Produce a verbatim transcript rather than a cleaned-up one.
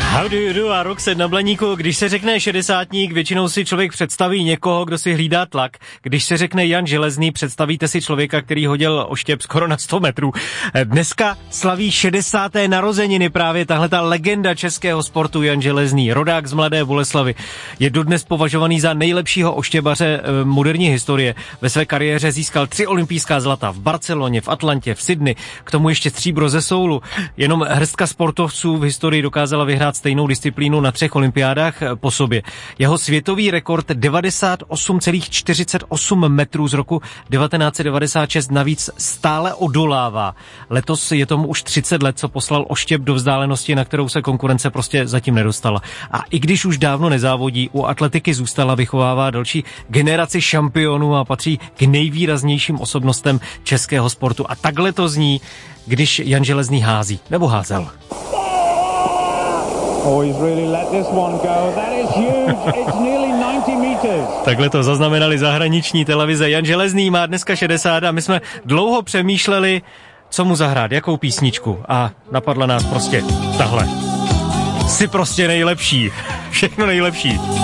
How do you do a Roxette na Blaníku. Když se řekne šedesátník, většinou si člověk představí někoho, kdo si hlídá tlak. Když se řekne Jan Železný, představíte si člověka, který hodil oštěp skoro na sto metrů. Dneska slaví šedesáté narozeniny právě tahleta legenda českého sportu Jan Železný, rodák z Mladé Boleslavi. Je dodnes považovaný za nejlepšího oštěbaře moderní historie. Ve své kariéře získal tři olympijská zlata v Barceloně, v Atlantě, v Sydney, k tomu ještě stříbro ze soulu. Jenom hrstka sportovců v historii dokázala vyhrát stejnou disciplínu na třech olympiádách po sobě. Jeho světový rekord devadesát osm celá čtyřicet osm metrů z roku devatenáct set devadesát šest navíc stále odolává. Letos je tomu už třicet let, co poslal oštěp do vzdálenosti, na kterou se konkurence prostě zatím nedostala. A i když už dávno nezávodí, u atletiky zůstala, vychovává další generaci šampionů a patří k nejvýraznějším osobnostem českého sportu. A takhle to zní, když Jan Železný hází, nebo házel. Oh, he's really let this one go. That is huge. It's nearly ninety meters. Takhle to zaznamenali zahraniční televize. Jan Železný má dneska šedesát a my jsme dlouho přemýšleli, co mu zahrát, jakou písničku. A napadla nás prostě tahle. Jsi prostě nejlepší. Všechno nejlepší.